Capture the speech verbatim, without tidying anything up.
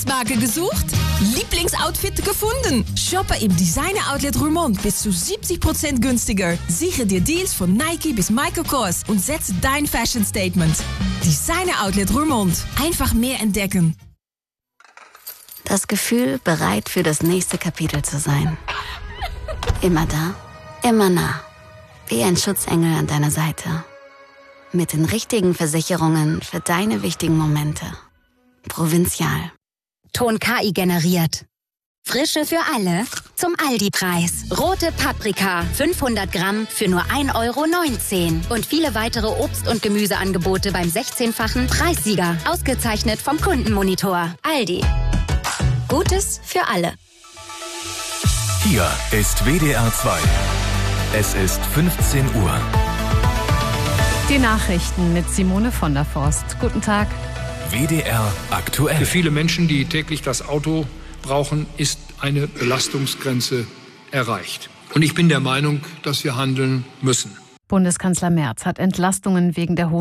Lieblingsmarke gesucht? Lieblingsoutfit gefunden? Shoppe im Designer Outlet Roermond bis zu siebzig Prozent günstiger. Sichere dir Deals von Nike bis Michael Kors und setze dein Fashion Statement. Designer Outlet Roermond. Einfach mehr entdecken. Das Gefühl, bereit für das nächste Kapitel zu sein. Immer da, immer nah. Wie ein Schutzengel an deiner Seite. Mit den richtigen Versicherungen für deine wichtigen Momente. Provinzial. Ton K I generiert. Frische für alle zum Aldi-Preis. Rote Paprika, fünfhundert Gramm für nur ein Euro neunzehn. Und viele weitere Obst- und Gemüseangebote beim sechzehnfachen Preissieger. Ausgezeichnet vom Kundenmonitor. Aldi. Gutes für alle. Hier ist W D R zwei. Es ist fünfzehn Uhr. Die Nachrichten mit Simone von der Forst. Guten Tag. W D R aktuell. Für viele Menschen, die täglich das Auto brauchen, ist eine Belastungsgrenze erreicht. Und ich bin der Meinung, dass wir handeln müssen. Bundeskanzler Merz hat Entlastungen wegen der hohen